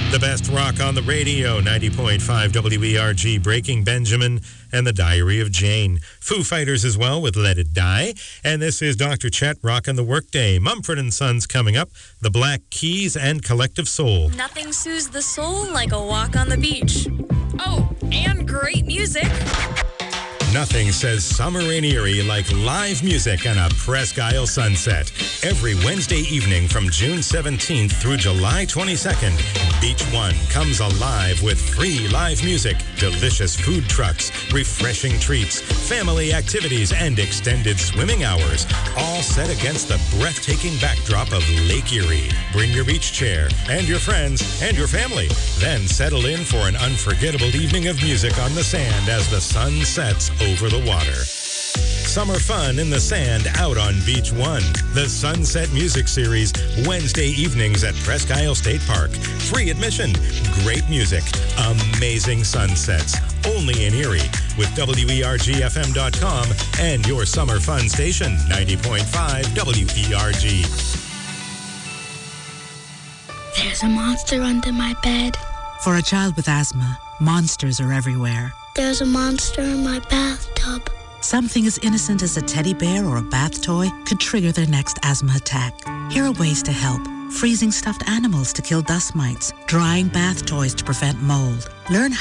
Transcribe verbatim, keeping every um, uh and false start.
The best rock on the radio, ninety point five W E R G, Breaking Benjamin, and The Diary of Jane. Foo Fighters as well with Let It Die. And this is Doctor Chet rocking the workday. Mumford and Sons coming up, The Black Keys, and Collective Soul. Nothing soothes the soul like a walk on the beach. Oh, and great music. Nothing says summer in Erie like live music and a Presque Isle sunset. Every Wednesday evening from June seventeenth through July twenty-second, Beach One comes alive with free live music, delicious food trucks, refreshing treats, family activities, and extended swimming hours, all set against the breathtaking backdrop of Lake Erie. Bring your beach chair and your friends and your family. Then settle in for an unforgettable evening of music on the sand as the sun sets over the water. Summer fun in the sand out on Beach One. The Sunset Music Series, Wednesday evenings at Presque Isle State Park. Free admission, great music, amazing sunsets. Only in Erie with W E R G F M dot com and your summer fun station, ninety point five W E R G. There's a monster under my bed. For a child with asthma, monsters are everywhere. There's a monster in my bathtub. Something as innocent as a teddy bear or a bath toy could trigger their next asthma attack. Here are ways to help. Freezing stuffed animals to kill dust mites. Drying bath toys to prevent mold. Learn